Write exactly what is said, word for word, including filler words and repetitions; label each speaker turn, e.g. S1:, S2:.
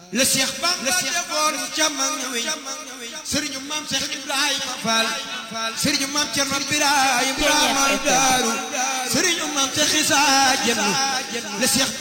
S1: le Cheikh Bamba defoon ca mag wi sëriñu maam Cheikh Ibrahima Fall sëriñu maam Cerno Birahim Daaru sëriñu maam Cheikh Issa Diène le Cheikh